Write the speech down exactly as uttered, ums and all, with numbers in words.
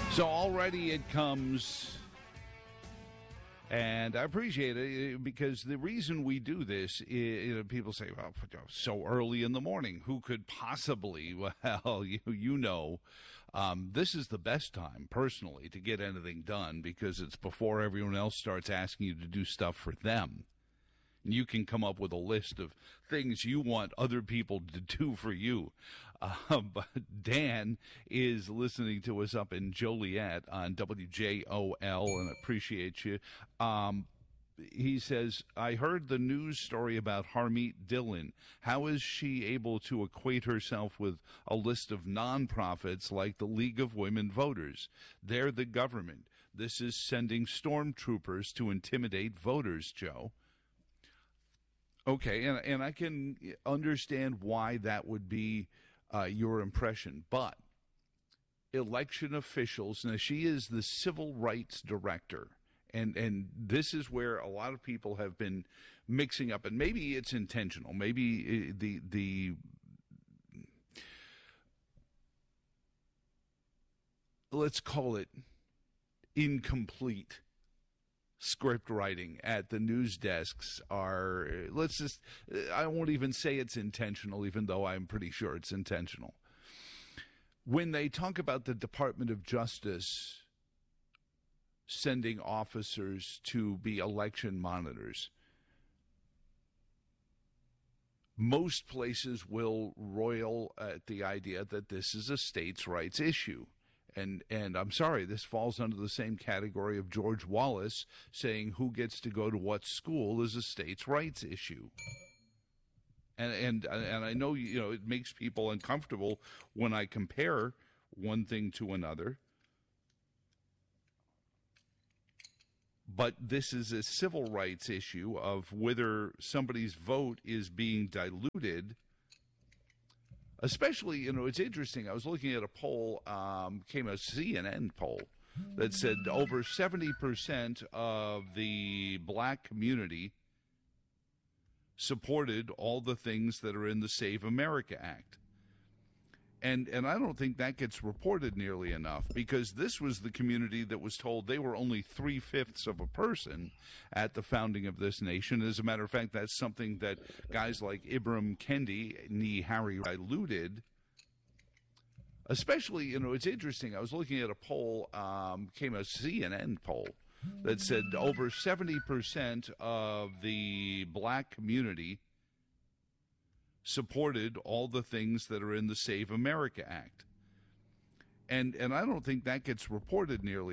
So already it comes, and I appreciate it because the reason we do this is, you know, people say, well, so early in the morning, who could possibly? Well, you, you know, um, this is the best time, personally, to get anything done because it's before everyone else starts asking you to do stuff for them. You can come up with a list of things you want other people to do for you. Uh, but Dan is listening to us up in Joliet on W J O L, and appreciate you. Um, he says, I heard the news story about Harmeet Dillon. How is she able to equate herself with a list of nonprofits like the League of Women Voters? They're the government. This is sending stormtroopers to intimidate voters, Joe. Okay, and and I can understand why that would be uh, your impression, but election officials, now she is the civil rights director, and, and this is where a lot of people have been mixing up, and maybe it's intentional, maybe the the let's call it incomplete script writing at the news desks are, let's just, I won't even say it's intentional, even though I'm pretty sure it's intentional. When they talk about the Department of Justice sending officers to be election monitors, most places will roil at the idea that this is a states' rights issue. And and I'm sorry, this falls under the same category of George Wallace saying who gets to go to what school is a states' rights issue. And and and I know, you know, it makes people uncomfortable when I compare one thing to another. But this is a civil rights issue of whether somebody's vote is being diluted. Especially, you know, it's interesting. I was looking at a poll, um, came a C N N poll that said over seventy percent of the black community supported all the things that are in the Save America Act. And and I don't think that gets reported nearly enough because this was the community that was told they were only three-fifths of a person at the founding of this nation. As a matter of fact, that's something that guys like Ibram Kendi, nee Harry, diluted. Especially, you know, it's interesting. I was looking at a poll, um, came a C N N poll that said over seventy percent of the black community supported all the things that are in the Save America Act. And and I don't think that gets reported nearly